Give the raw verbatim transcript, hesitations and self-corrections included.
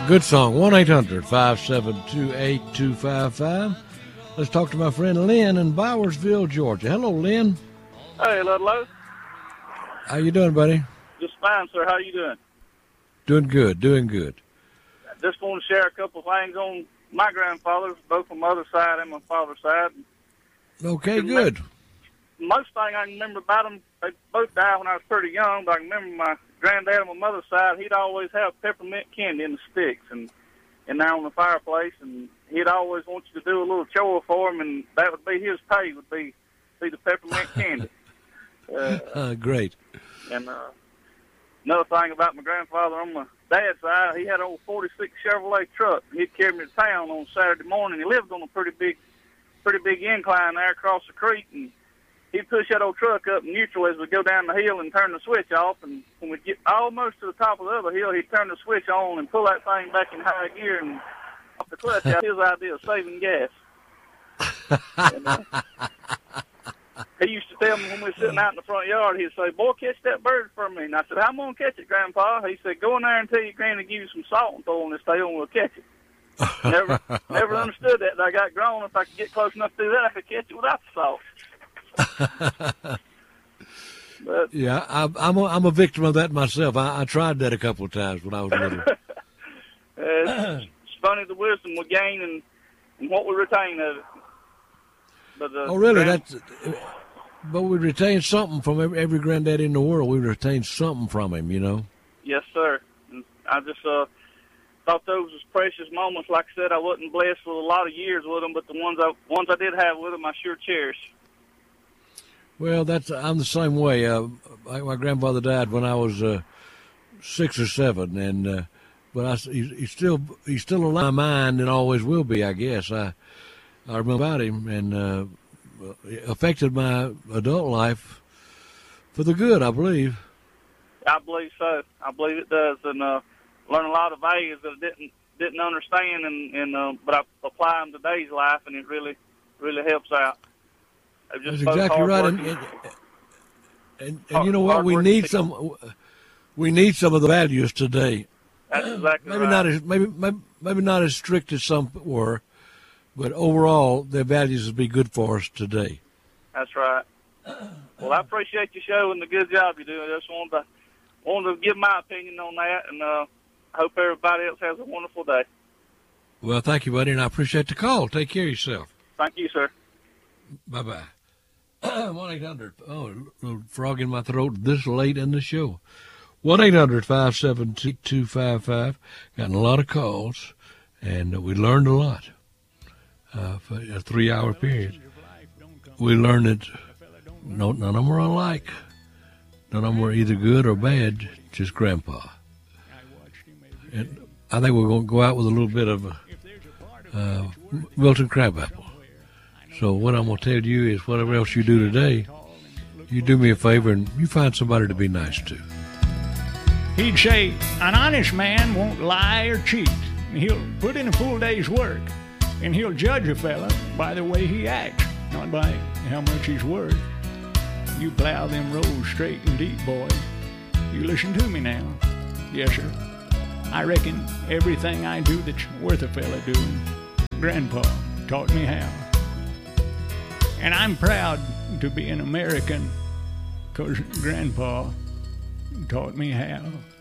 Good song. one eight hundred five seven two eight two five five. Let's talk to my friend Lynn in Bowersville, Georgia. Hello, Lynn. Hey, Ludlow. How you doing, buddy? Just fine, sir. How you doing? Doing good, doing good. Just want to share a couple of things on my grandfathers, both from mother's side and my father's side. Okay, good. Most thing I can remember about them, they both died when I was pretty young, but I can remember my granddad on my mother's side, he'd always have peppermint candy in the sticks and, and there on the fireplace, and he'd always want you to do a little chore for him, and that would be his pay, would be, be the peppermint candy. Uh, uh, great. And uh, another thing about my grandfather on my dad's side, he had an old forty-six Chevrolet truck. He'd carry me to town on Saturday morning. He lived on a pretty big, pretty big incline there across the creek, and he'd push that old truck up in neutral as we go down the hill and turn the switch off. And when we get almost to the top of the other hill, he'd turn the switch on and pull that thing back in high gear and off the clutch out. His idea of saving gas. And, uh, he used to tell me when we were sitting out in the front yard, he'd say, "Boy, catch that bird for me." And I said, "How am I going to catch it, Grandpa?" He said, "Go in there and tell your granny to give you some salt and throw on this tail and we'll catch it." Never never understood that. I got grown. If I could get close enough to do that, I could catch it without the salt. But, yeah, I, I'm a, I'm a victim of that myself. I, I tried that a couple of times when I was little. it's, it's funny the wisdom we gain and, and what we retain of it. But, uh, oh, really? grand- That's. But we retain something from every, every granddaddy in the world. We retain something from him, you know. Yes, sir. And I just uh, thought those was precious moments. Like I said, I wasn't blessed with a lot of years with them, but the ones I ones I did have with them, I sure cherish. Well, that's I'm the same way. Uh, my, my grandfather died when I was uh, six or seven, and uh, but I he, he's still he's still alive in my mind and always will be. I guess I I remember about him, and uh, it affected my adult life for the good, I believe. I believe so. I believe it does, and uh, learn a lot of values that I didn't didn't understand, and, and uh, but I apply them to today's life, and it really really helps out. That's exactly right, and and, and, and you know what? We need some. We need some of the values today. That's exactly maybe right. not as maybe, maybe maybe not as strict as some were, but overall, their values would be good for us today. That's right. Well, I appreciate your show and the good job you're doing. I just wanted to wanted to give my opinion on that, and uh, I hope everybody else has a wonderful day. Well, thank you, buddy, and I appreciate the call. Take care of yourself. Thank you, sir. Bye-bye. one eight hundred Oh, a little frog in my throat this late in the show. one eight hundred five seven two two five five Gotten a lot of calls, and we learned a lot uh, for a three-hour period. We learned that no, none of them were alike. None of them were either good or bad, just Grandpa. And I think we're going to go out with a little bit of uh, Milton Crabapple. So what I'm going to tell you is whatever else you do today, you do me a favor and you find somebody to be nice to. He'd say, an honest man won't lie or cheat. He'll put in a full day's work, and he'll judge a fella by the way he acts, not by how much he's worth. You plow them roads straight and deep, boy. You listen to me now. Yes, sir. I reckon everything I do that's worth a fella doing, Grandpa taught me how. And I'm proud to be an American, 'cause Grandpa taught me how.